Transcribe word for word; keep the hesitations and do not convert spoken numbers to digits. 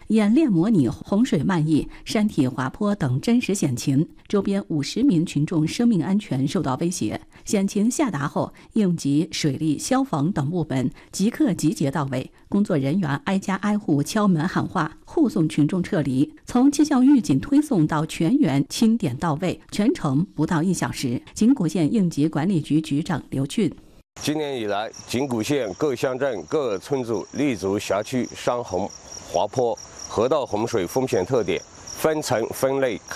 演练模拟洪水漫溢、山体滑坡等真实险情，周边五十名群众生命安全受到威胁。险情下达后，应急、水利、消防等部门即刻集结到位，工作人员挨家挨户敲门喊话，护送群众撤离。从气象预警推送到全员清点到位，全程不到一小时。景谷县应急管理局局长刘俊。 今年以来，景谷县各乡镇各村组立足辖区山洪、滑坡、河道洪水风险特点，分层分类